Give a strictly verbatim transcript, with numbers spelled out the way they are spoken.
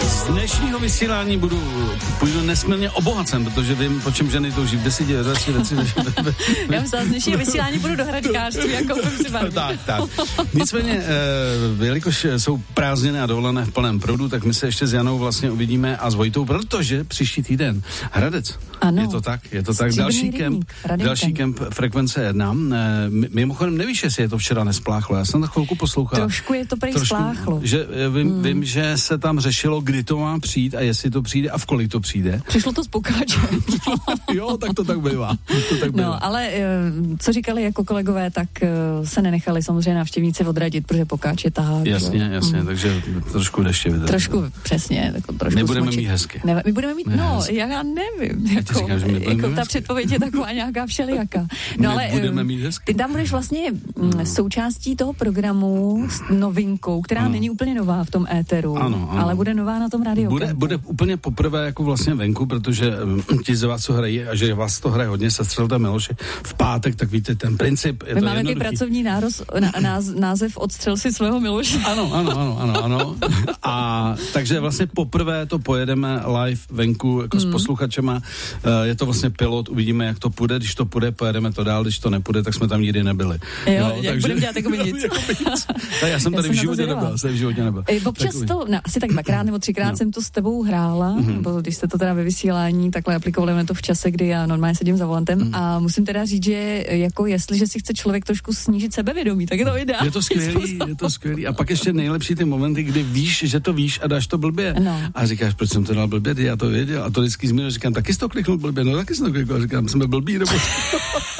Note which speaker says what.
Speaker 1: Z dnešního vysílání budu, půjdu nesmírně obohacen, protože vím, po čem ženy touží v deseti, věci, věci, věci.
Speaker 2: Já myslím, z dnešního vysílání budu do hračkářství, jako si barví.
Speaker 1: Tak, tak. Nicméně, eh, jelikož jsou prázdniny a dovolené v plném proudu, tak my se ještě s Janou vlastně uvidíme a s Vojtou, protože příští týden Hradec.
Speaker 2: Ano.
Speaker 1: Je to tak, je to tak. Další kemp, další kemp Frekvence jedna. Eh, mimochodem nevíš, jestli je to včera nespláchlo. Já jsem to chvilku poslouchal.
Speaker 2: Trošku je to prý spláchlo.
Speaker 1: Že vím, hmm. vím, že se tam řešilo, kdy to má přijít a jestli to přijde a v kolik to přijde.
Speaker 2: Přišlo to z Pokáče.
Speaker 1: Jo, tak to tak bývá. To tak bývá.
Speaker 2: No, ale co říkali jako kolegové, tak se nenechali samozřejmě návštěvníci odradit, protože Pokáč je tahák.
Speaker 1: Jasně,
Speaker 2: jo.
Speaker 1: jasně,
Speaker 2: hmm.
Speaker 1: takže trošku deště vydrží.
Speaker 2: Trošku, přesně. Jako trošku
Speaker 1: my budeme
Speaker 2: smočit.
Speaker 1: mít hezky.
Speaker 2: Ne, my budeme mít,
Speaker 1: ne,
Speaker 2: no,
Speaker 1: hezky.
Speaker 2: já nevím. Jako,
Speaker 1: říkám,
Speaker 2: jako ta předpověď je taková nějaká všelijaká. No,
Speaker 1: my
Speaker 2: ale
Speaker 1: budeme mít hezky.
Speaker 2: Ty tam budeš vlastně no. součástí toho programu s novinkou, která ano. není úplně nová v tom éteru,
Speaker 1: ano, ano.
Speaker 2: ale bude nová na tom rádiu.
Speaker 1: Bude, bude úplně poprvé jako vlastně venku, protože um, ti z vás, co hrají, a že vás to hraje hodně, Sestřelta Miloše, v pátek, tak víte, ten princip je
Speaker 2: My
Speaker 1: to
Speaker 2: máme
Speaker 1: jednoduchý.
Speaker 2: takový pracovní nároz, na, náz, název Odstřel si svého Miloše.
Speaker 1: Ano, ano, ano, ano, ano. A takže vlastně poprvé to pojedeme live venku jako mm. s posluchačema. Uh, je to vlastně pilot, uvidíme, jak to půjde. Když to půjde, pojedeme to dál, když to nepůjde, tak jsme tam nikdy nebyli.
Speaker 2: Jo, jo jak takže... budeme dělat jako by nic.
Speaker 1: Tak já jsem tady já v životě nebyl, jsem v životě nebyl.
Speaker 2: Občas to, no, asi tak dvakrát nebo třikrát no. jsem to s tebou hrála, mm-hmm. nebo když jste to teda ve vysílání takhle aplikovali to v čase, kdy já normálně sedím za volantem mm. a musím teda říct, že jako jestliže si chce člověk trošku snížit sebevědomí, tak je to ideální.
Speaker 1: Je to skvělý, je to skvělý. A pak ještě nejlepší ty momenty, kdy víš, že to víš a dáš to blbě. No. A říkáš, proč jsem to dal blbě, já to věděl. A to vždycky zmínil, říkám, taky jsi to kliknul blbě, no taky jsem to kliknul, říkám, jsme blbí, nebo